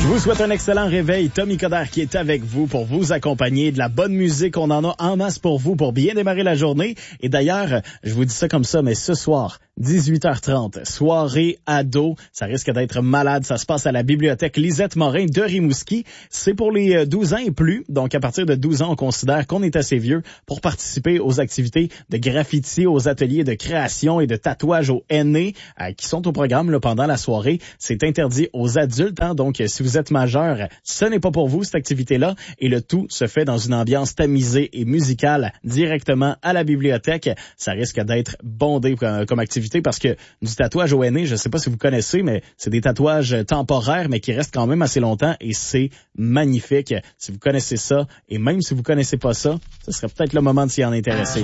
Je vous souhaite un excellent réveil. Tommy Coderre qui est avec vous pour vous accompagner. De la bonne musique, on en a en masse pour vous pour bien démarrer la journée. Et d'ailleurs, je vous dis ça comme ça, mais ce soir, 18h30, soirée ado. Ça risque d'être malade. Ça se passe à la bibliothèque Lisette Morin de Rimouski. C'est pour les 12 ans et plus. Donc, à partir de 12 ans, on considère qu'on est assez vieux pour participer aux activités de graffiti, aux ateliers de création et de tatouage au henné qui sont au programme là, pendant la soirée. C'est interdit aux adultes. Donc, si vous êtes majeur, ce n'est pas pour vous, cette activité-là. Et le tout se fait dans une ambiance tamisée et musicale directement à la bibliothèque. Ça risque d'être bondé comme activité parce que du tatouage au henné, je ne sais pas si vous connaissez, mais c'est des tatouages temporaires, mais qui restent quand même assez longtemps et c'est magnifique. Si vous connaissez ça, et même si vous connaissez pas ça, ce serait peut-être le moment de s'y en intéresser.